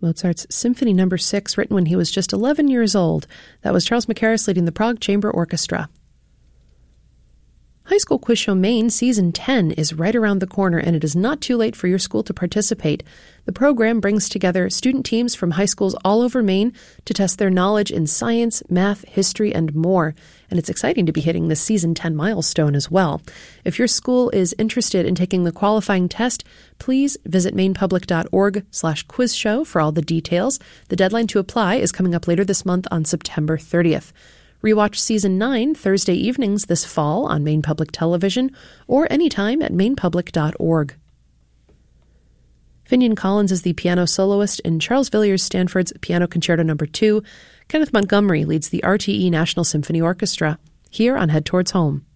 Mozart's Symphony No. 6, written when he was just 11 years old. That was Charles Mackerras leading the Prague Chamber Orchestra. High School Quiz Show Maine Season 10 is right around the corner, and it is not too late for your school to participate. The program brings together student teams from high schools all over Maine to test their knowledge in science, math, history, and more. And it's exciting to be hitting the Season 10 milestone as well. If your school is interested in taking the qualifying test, please visit mainepublic.org/quizshow for all the details. The deadline to apply is coming up later this month on September 30th. Rewatch Season 9 Thursday evenings this fall on Maine Public Television or anytime at mainepublic.org. Finian Collins is the piano soloist in Charles Villiers Stanford's Piano Concerto No. 2. Kenneth Montgomery leads the RTE National Symphony Orchestra. Here on Head Towards Home.